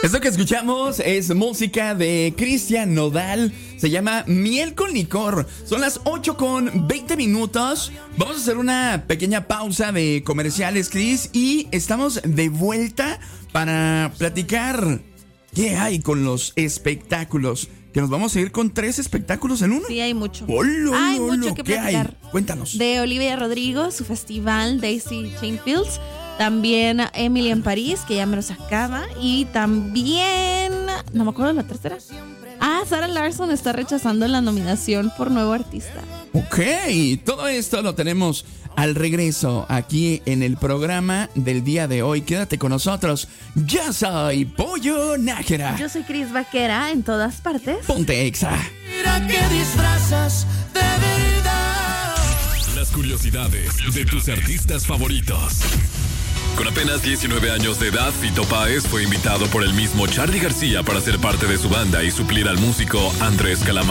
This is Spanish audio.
Esto que escuchamos es música de Cristian Nodal. Se llama Miel con Licor. Son las 8:20. Vamos a hacer una pequeña pausa de comerciales, Cris. Y estamos de vuelta para platicar qué hay con los espectáculos. Que nos vamos a ir con 3 espectáculos en uno. Sí, hay mucho. Hay mucho que platicar. Hay? Cuéntanos. De Olivia Rodrigo, su festival Daisy Chain Fields. También Emily en París, que ya me lo sacaba. Y también, no me acuerdo de la tercera. Sarah Larson está rechazando la nominación por nuevo artista. Ok, todo esto lo tenemos al regreso aquí en el programa del día de hoy. Quédate con nosotros. Yo soy Pollo Nájera. Yo soy Cris Vaquera, en todas partes. Ponte Exa. Mira que disfrazas de verdad. Las curiosidades de tus artistas favoritos. Con apenas 19 años de edad, Fito Páez fue invitado por el mismo Charly García para ser parte de su banda y suplir al músico Andrés Calamaro.